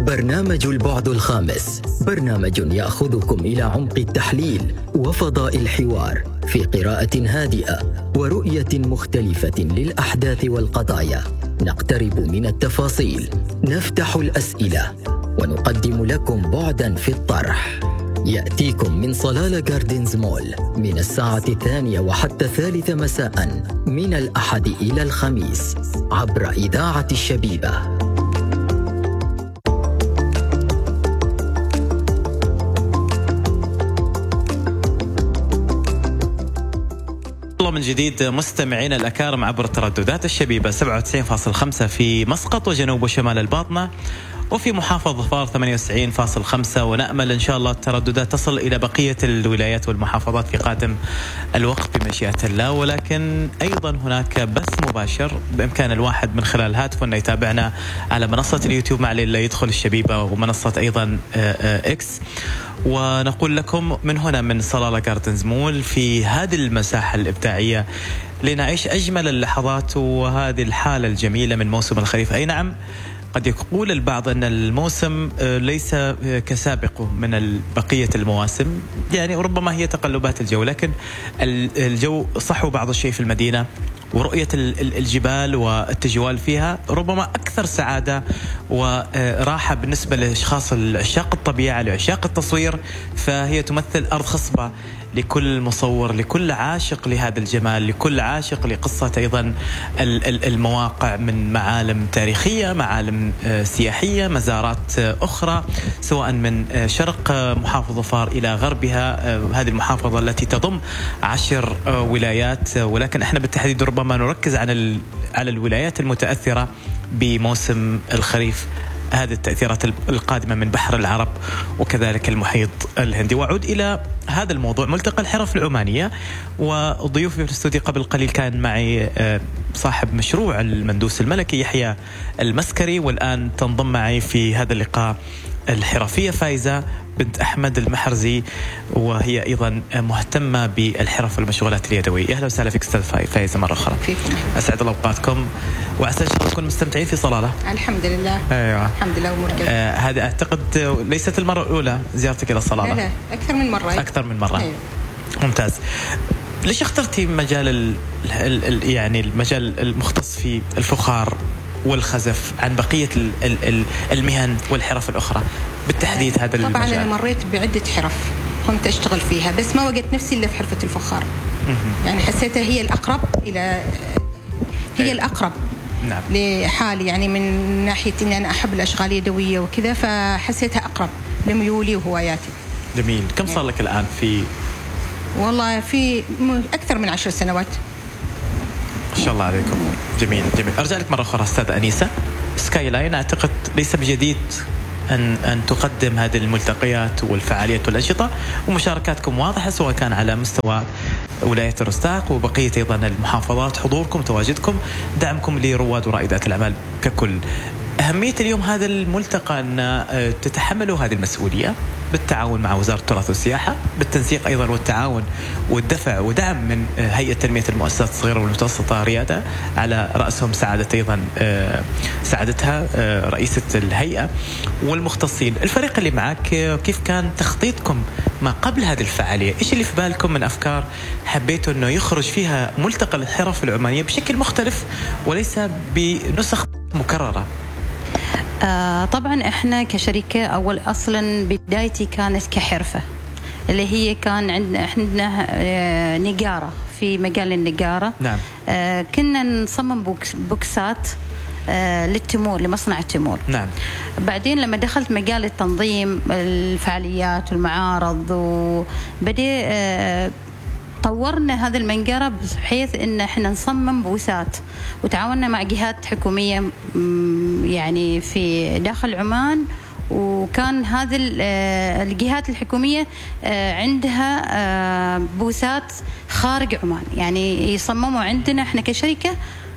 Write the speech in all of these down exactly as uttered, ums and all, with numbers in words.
برنامج البعد الخامس، برنامج يأخذكم إلى عمق التحليل وفضاء الحوار في قراءة هادئة ورؤية مختلفة للأحداث والقضايا. نقترب من التفاصيل، نفتح الأسئلة، ونقدم لكم بعداً في الطرح. يأتيكم من صلالة جاردنز مول من الساعة الثانية وحتى الثالثة مساء من الأحد إلى الخميس عبر إذاعة الشبيبة. من جديد مستمعينا الأكارم عبر ترددات الشبيبة سبعة وتسعين فاصلة خمسة في مسقط وجنوب وشمال الباطنة، وفي محافظة ظفار ثمانية وتسعين فاصلة خمسة، ونأمل إن شاء الله الترددات تصل إلى بقية الولايات والمحافظات في قادم الوقت بمشيئة الله. ولكن أيضا هناك بث مباشر بإمكان الواحد من خلال هاتفه أن يتابعنا على منصة اليوتيوب مع اللي يدخل الشبيبة، ومنصة أيضا إكس. ونقول لكم من هنا من صلالة جاردنز مول في هذه المساحة الإبداعية لنعيش أجمل اللحظات وهذه الحالة الجميلة من موسم الخريف. أي نعم، قد يقول البعض أن الموسم ليس كسابقه من بقية المواسم، يعني ربما هي تقلبات الجو، لكن الجو صحو بعض الشيء في المدينة، ورؤية الجبال والتجوال فيها ربما أكثر سعادة وراحة بالنسبة لأشخاص عشاق الطبيعة لعشاق التصوير. فهي تمثل أرض خصبة لكل مصور، لكل عاشق لهذا الجمال، لكل عاشق لقصة أيضا المواقع من معالم تاريخية، معالم سياحية، مزارات أخرى، سواء من شرق محافظة ظفار إلى غربها، هذه المحافظة التي تضم عشر ولايات. ولكن احنا بالتحديد ربما نركز على على الولايات المتأثرة بموسم الخريف، هذه التأثيرات القادمة من بحر العرب وكذلك المحيط الهندي. وأعود إلى هذا الموضوع، ملتقى الحرف العمانية، وضيوفي في الاستوديو قبل قليل كان معي صاحب مشروع المندوس الملكي يحيى المسكري، والآن تنضم معي في هذا اللقاء الحرفية فايزة بنت أحمد المحرزي، وهي أيضا مهتمة بالحرف والمشغولات اليدوية. أهلا وسهلا فيك أستاذ فايزة مرة أخرى. فيكم. أسعد الله أوقاتكم، وعسى إن شاء الله تكونوا مستمتعين في صلالة. الحمد لله. أيوة. الحمد لله أمور جميلة. آه هذا أعتقد ليست المرة الأولى زيارتك إلى الصلالة. لا لا، أكثر من مرة. أكثر من مرة. أيوة. ممتاز. ليش اخترتي مجال ال ال يعني المجال المختص في الفخار والخزف عن بقية ال ال المهن والحرف الأخرى بالتحديد هذا طبعا المجال؟ طبعا أنا مريت بعدة حرف كنت أشتغل فيها، بس ما وجدت نفسي إلا في حرفة الفخار. يعني حسيتها هي الأقرب إلى هي الأقرب نعم. لحالي، يعني من ناحية إني أنا أحب الأشغال اليدوية وكذا، فحسيتها أقرب لميولي وهواياتي. جميل. كم صار لك الآن في؟ والله في أكثر من عشر سنوات. ما شاء الله عليكم. جميل جميل. أرجع لك مرة أخرى أستاذة أنيسة. سكاي لاين أعتقد ليس بجديد أن أن تقدم هذه الملتقيات والفعاليات والأنشطة، ومشاركاتكم واضحة سواء كان على مستوى ولاية الرستاق وبقية أيضا المحافظات، حضوركم، تواجدكم، دعمكم لرواد ورائدات الأعمال ككل. أهمية اليوم هذا الملتقى أن تتحملوا هذه المسؤولية بالتعاون مع وزارة التراث والسياحة، بالتنسيق أيضا والتعاون والدفع ودعم من هيئة تنمية المؤسسات الصغيرة والمتوسطة ريادة، على رأسهم سعادة أيضا سعادتها رئيسة الهيئة والمختصين. الفريق اللي معك، كيف كان تخطيطكم ما قبل هذه الفعالية؟ إيش اللي في بالكم من أفكار حبيتوا أنه يخرج فيها ملتقى الحرف العمانية بشكل مختلف وليس بنسخ مكررة؟ آه طبعا احنا كشركة اول اصلا بدايتي كانت كحرفة، اللي هي كان عندنا احنا آه نجارة في مجال النجارة. نعم. آه كنا نصمم بوكس بوكسات آه للتمور، لمصنع التمور. نعم. بعدين لما دخلت مجال التنظيم الفعاليات والمعارض، وبدي آه طورنا هذا المنجرة بحيث ان احنا نصمم بوسات، وتعاوننا مع جهات حكومية يعني في داخل عمان، وكان هذه الجهات الحكومية عندها بوسات خارج عمان، يعني يصمموا عندنا احنا كشركة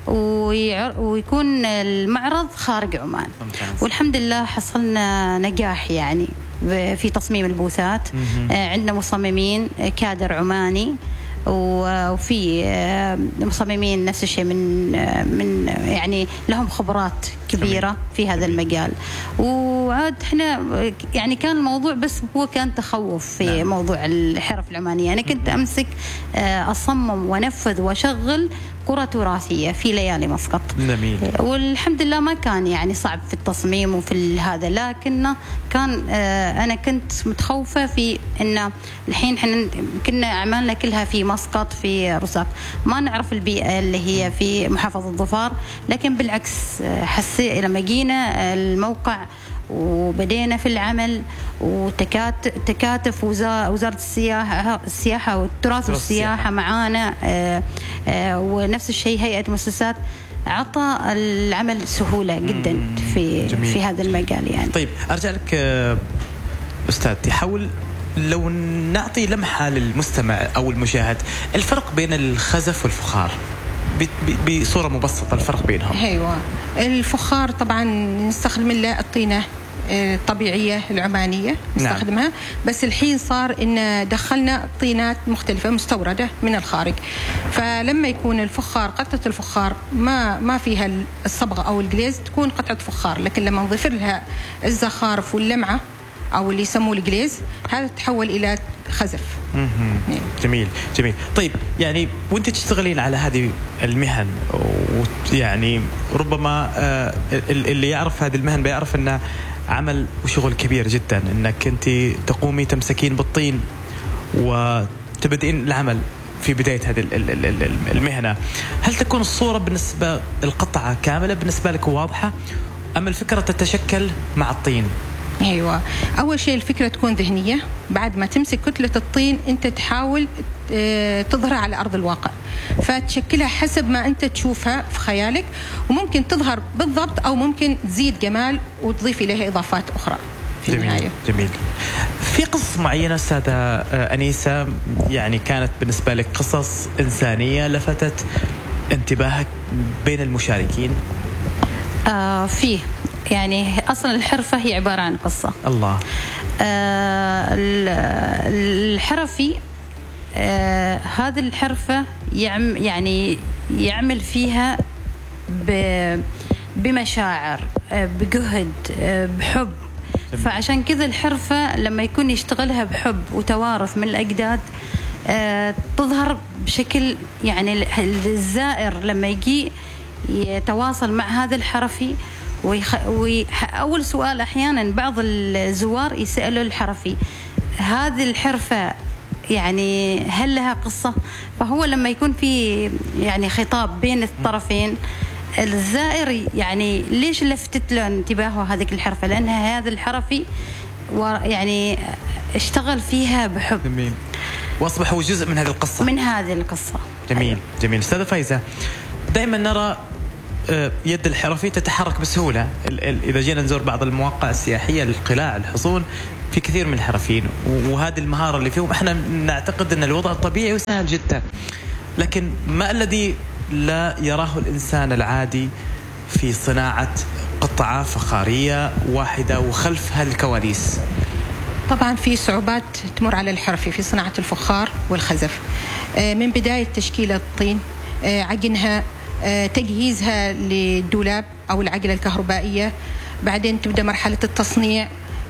ويكون المعرض خارج عمان. والحمد لله حصلنا نجاح يعني في تصميم البوثات. عندنا مصممين كادر عماني وفي مصممين نفس الشيء من من يعني لهم خبرات كبيرة في هذا المجال. وعاد احنا يعني كان الموضوع بس هو كان تخوف في نعم. موضوع الحرف العمانية. أنا كنت أمسك أصمم ونفذ وأشغل قرى تراثية في ليالي مسقط. جميل. والحمد لله ما كان يعني صعب في التصميم وفي هذا، لكن كان أنا كنت متخوفة في إن الحين احنا كنا أعمالنا كلها في مسقط في رزاق، ما نعرف البيئة اللي هي في محافظة ظفار، لكن بالعكس حسي لما جينا الموقع وبدينا في العمل وتكاتف وزارة السياحة السياحة والتراث والسياحة معانا، ونفس الشيء هيئة المؤسسات، عطى العمل سهولة جدا في جميل. في هذا المجال يعني. طيب أرجع لك أستاذ، تحاول لو نعطي لمحة للمستمع أو المشاهد الفرق بين الخزف والفخار بصورة مبسطة، الفرق بينهم. أيوة، الفخار طبعا نستخدم له الطينة الطبيعية العمانية نستخدمها. نعم. بس الحين صار إن دخلنا طينات مختلفة مستوردة من الخارج، فلما يكون الفخار قطعة الفخار ما ما فيها الصبغة أو الجليز تكون قطعة فخار، لكن لما نضيف لها الزخارف واللمعة أو اللي يسموه الجليز هذا تحول إلى خزف. جميل جميل. طيب يعني وانت تشتغلين على هذه المهن، ويعني ربما اللي يعرف هذه المهن بيعرف انه عمل وشغل كبير جدا، انك انت تقومي تمسكين بالطين وتبدأين العمل في بداية هذه المهنة. هل تكون الصورة بالنسبة القطعة كاملة بالنسبة لك واضحة، أم الفكرة تتشكل مع الطين؟ أيوة، أول شيء الفكرة تكون ذهنية، بعد ما تمسك كتلة الطين أنت تحاول تظهرها على أرض الواقع، فتشكلها حسب ما أنت تشوفها في خيالك، وممكن تظهر بالضبط أو ممكن تزيد جمال وتضيف إليها إضافات أخرى في جميل النهاية. جميل. في قصص معينة أستاذة أنيسة يعني كانت بالنسبة لك قصص إنسانية لفتت انتباهك بين المشاركين؟ آه فيه يعني أصلا الحرفة هي عبارة عن قصة. الله. آه الحرفي آه هذه الحرفة يعم يعني يعمل فيها بمشاعر، آه بجهد، آه بحب. فعشان كذا الحرفة لما يكون يشتغلها بحب وتوارث من الأجداد آه تظهر بشكل يعني الزائر لما يجي يتواصل مع هذا الحرفي. ويخ... وأول سؤال أحيانا بعض الزوار يسألوا الحرفي هذه الحرفة يعني هل لها قصة؟ فهو لما يكون في يعني خطاب بين الطرفين الزائر يعني ليش لفتت له انتباهه هذه الحرفة؟ لأنها هذا الحرفي يعني اشتغل فيها بحب. جميل. وأصبح هو جزء من هذه القصة. من هذه القصة. جميل جميل. أستاذة فايزة، دائما نرى يد الحرفي تتحرك بسهولة. إذا جينا نزور بعض المواقع السياحية للقلاع الحصون في كثير من الحرفيين، وهذه المهارة اللي فيهم احنا نعتقد أن الوضع الطبيعي وسهل جدا، لكن ما الذي لا يراه الإنسان العادي في صناعة قطعة فخارية واحدة وخلفها الكواليس؟ طبعا في صعوبات تمر على الحرفي في صناعة الفخار والخزف، من بداية تشكيل الطين، عجنها، تجهيزها للدولاب أو العجلة الكهربائية، بعدين تبدأ مرحلة التصنيع،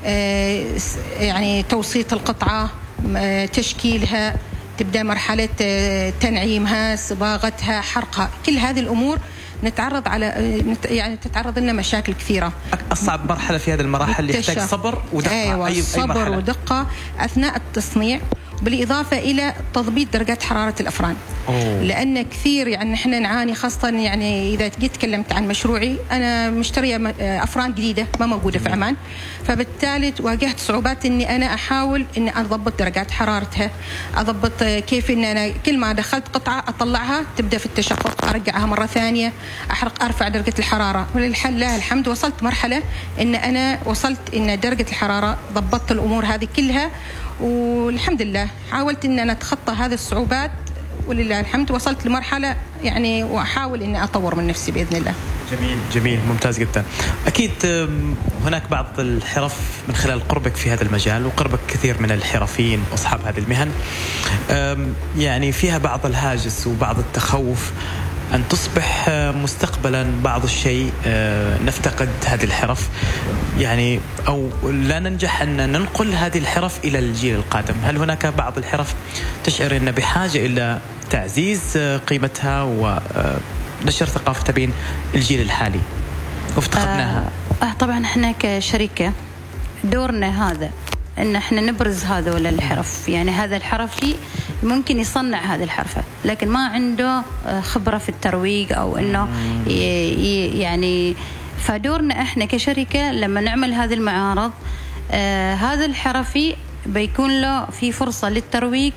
يعني توسيط القطعة، تشكيلها، تبدأ مرحلة تنعيمها، صباغتها، حرقها. كل هذه الأمور نتعرض على يعني تتعرض لنا مشاكل كثيرة. أصعب مرحلة في هذه المراحل اللي يحتاج صبر ودقة. أيوة، أي صبر أي ودقة أثناء التصنيع، بالإضافة إلى تضبيط درجات حرارة الأفران. أوه. لأن كثير يعني إحنا نعاني، خاصة يعني إذا جيت تكلمت عن مشروعي، أنا مشترية أفران جديدة ما موجودة في عمان، فبالتالي واجهت صعوبات إني أنا أحاول إني أضبط درجات حرارتها، أضبط كيف إن أنا كل ما دخلت قطعة أطلعها تبدأ في التشقق، أرجعها مرة ثانية، أحرق، أرفع درجة الحرارة. ولله الحمد وصلت مرحلة إن أنا وصلت إن درجة الحرارة ضبطت الأمور هذه كلها، والحمد لله حاولت إن أنا أتخطى هذه الصعوبات، ولله الحمد وصلت لمرحلة يعني، وأحاول إني أطور من نفسي بإذن الله. جميل جميل ممتاز جدا. أكيد هناك بعض الحرف من خلال قربك في هذا المجال وقربك كثير من الحرفيين وأصحاب هذه المهن، يعني فيها بعض الهاجس وبعض التخوف أن تصبح مستقبلا بعض الشيء نفتقد هذه الحرف، يعني أو لا ننجح أن ننقل هذه الحرف إلى الجيل القادم. هل هناك بعض الحرف تشعر أن بحاجة إلى تعزيز قيمتها ونشر ثقافتها بين الجيل الحالي وافتقدناها؟ آه طبعا احنا كشركة دورنا هذا ان احنا نبرز هذول الحرف، يعني هذا الحرفي ممكن يصنع هذه الحرفة لكن ما عنده خبرة في الترويج او انه يعني، فدورنا احنا كشركة لما نعمل هذه المعارض آه هذا الحرفي بيكون له في فرصة للترويج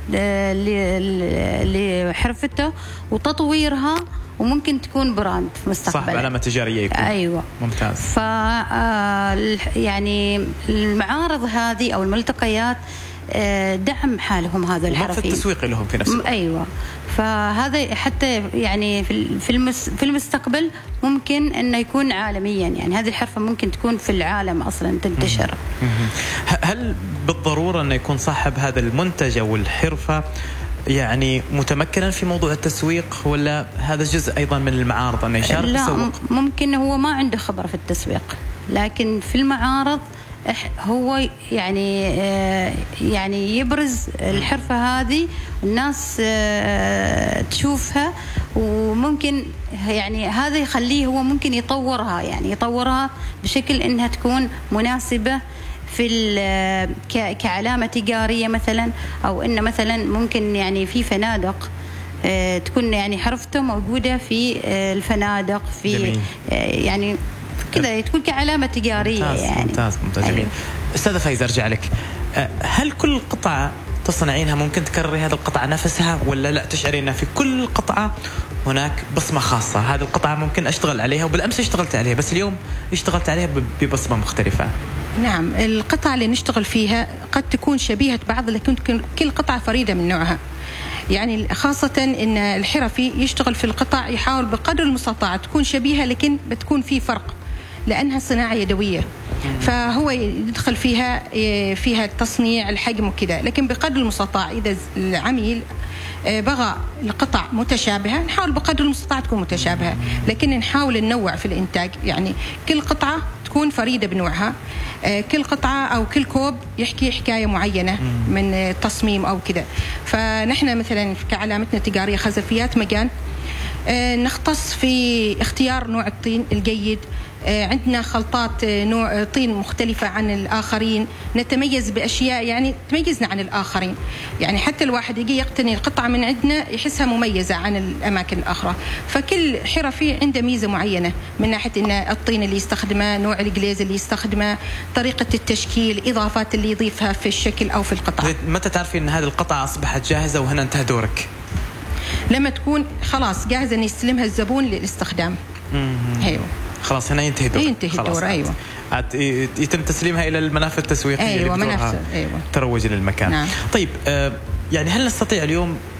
لحرفته وتطويرها، وممكن تكون براند مستقبلا. صح، علامة تجارية يكون. أيوة ممتاز. ف يعني المعارض هذه أو الملتقيات دعم حالهم هذا الحرفي، في التسويق لهم في نفسه. أيوة، فهذا حتى يعني في في المستقبل ممكن انه يكون عالميا، يعني هذه الحرفة ممكن تكون في العالم اصلا تنتشر. هل بالضرورة انه يكون صاحب هذا المنتج او الحرفة يعني متمكنا في موضوع التسويق، ولا هذا جزء ايضا من المعارض انه يشارك لا يسوق؟ ممكن هو ما عنده خبرة في التسويق، لكن في المعارض هو يعني يعني يبرز الحرفة هذه، الناس تشوفها، وممكن يعني هذا يخليه هو ممكن يطورها، يعني يطورها بشكل انها تكون مناسبة في كعلامة تجارية مثلا، أو إنه مثلا ممكن يعني في فنادق تكون يعني حرفته موجودة في الفنادق في جميل. يعني كذا تكون كعلامة تجارية. ممتاز يعني ممتاز ممتاز جميل. أستاذة فايزة أرجع لك، هل كل قطعة تصنعينها ممكن تكرري هذه القطعة نفسها، ولا لا تشعرين في كل قطعة هناك بصمة خاصة؟ هذه القطعة ممكن أشتغل عليها وبالأمس اشتغلت عليها بس اليوم اشتغلت عليها ببصمة مختلفة. نعم، القطعة اللي نشتغل فيها قد تكون شبيهة بعض، لكن كل قطعة فريدة من نوعها. يعني خاصة إن الحرفي يشتغل في القطع يحاول بقدر المستطاع تكون شبيهة، لكن بتكون في فرق لأنها صناعة يدوية، فهو يدخل فيها فيها التصنيع الحجم وكذا، لكن بقدر المستطاع إذا العميل بغى القطع متشابهة نحاول بقدر المستطاع تكون متشابهة، لكن نحاول ننوع في الإنتاج، يعني كل قطعة تكون فريدة بنوعها، كل قطعة أو كل كوب يحكي حكاية معينة من تصميم أو كذا. فنحن مثلا كعلامتنا التجارية خزفيات مجان نختص في اختيار نوع الطين الجيد، عندنا خلطات نوع طين مختلفة عن الآخرين، نتميز بأشياء يعني تميزنا عن الآخرين، يعني حتى الواحد يجي يقتني القطعة من عندنا يحسها مميزة عن الأماكن الأخرى. فكل حرفي عنده ميزة معينة من ناحية إن الطين اللي يستخدمه، نوع الجليز اللي يستخدمه، طريقة التشكيل، إضافات اللي يضيفها في الشكل أو في القطعة. متى تعرفي إن هذه القطعة أصبحت جاهزة وهنا انتهى دورك؟ لما تكون خلاص جاهزة إن يستلمها الزبون للاستخدام. أيوه خلاص هنا ينتهي الدور. ينتهي الدور. أيوة. يتم تسليمها إلى المنافذ التسويقية. أيوة منافذ. أيوة. تروج للمكان. نعم. طيب آه يعني هل نستطيع اليوم